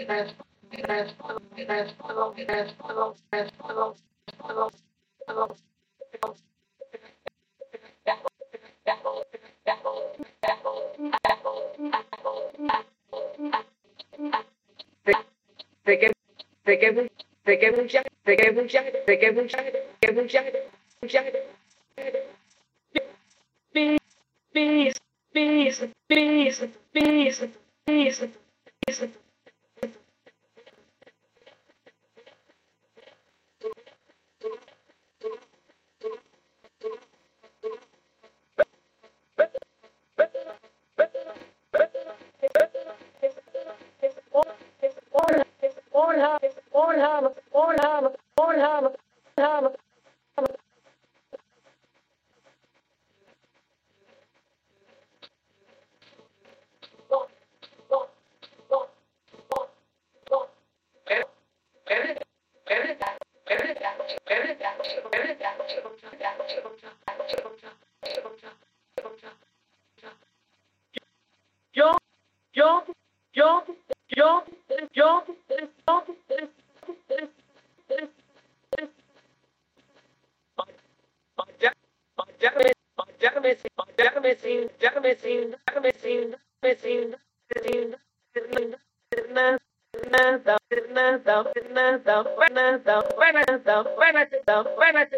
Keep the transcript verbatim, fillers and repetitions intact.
Peguei, peguei, peguei um jack, peguei um jack, peguei um jack, peguei um jack, um jack. Peace, peace, peace, peace, peace, peace, peace. Yo, yo, yo, yo, yo, yo, Jack, Jack, Jack, Messi, Jack, Messi, Jack, Messi, Jack, Messi, Messi, Messi, Fernanda, Fernanda, Fernanda, Fernanda, Fernanda, Fernanda, Fernanda, Fernanda,